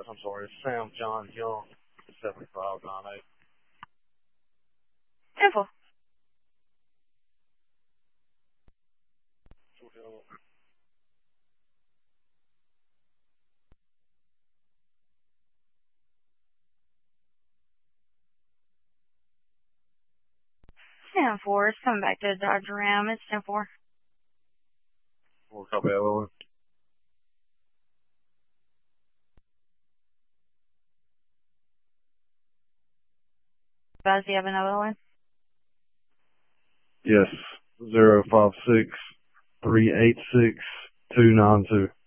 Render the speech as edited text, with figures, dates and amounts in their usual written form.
I'm sorry, Sam John Young, 7598. 10-4. Sam 4 is coming back to Dodge Ram. It's 10-4. We'll copy that, Lily. Does he have another one? Yes, 056-386-292.